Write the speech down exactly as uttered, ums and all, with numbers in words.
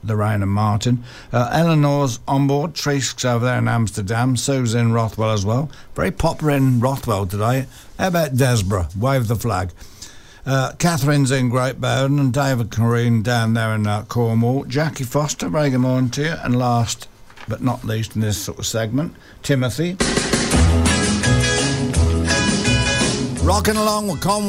Lorraine and Martin. Uh, Eleanor's on board. Treesk's over there in Amsterdam. Sue's in Rothwell as well. Very popular in Rothwell today. How about Desborough? Wave the flag. Uh, Catherine's in Great Bowden, and David Corrine down there in uh, Cornwall. Jackie Foster, very good morning to you. And last but not least in this sort of segment, Timothy. Rocking along with Conway.